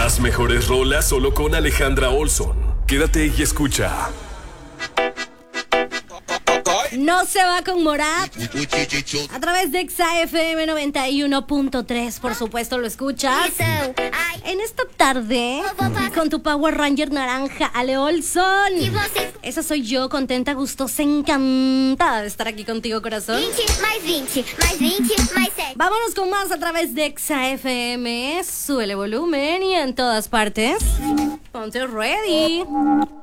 Las mejores rolas solo con Alejandra Olson. Quédate y escucha. No se va con Morat. A través de Exa FM 91.3, por supuesto lo escuchas. En esta tarde, con tu Power Ranger naranja, Ale Olson. Esa soy yo, contenta, gustosa, encantada de estar aquí contigo, corazón. Vámonos con más a través de Exa FM. Súbele volumen y en todas partes. Ponte ready.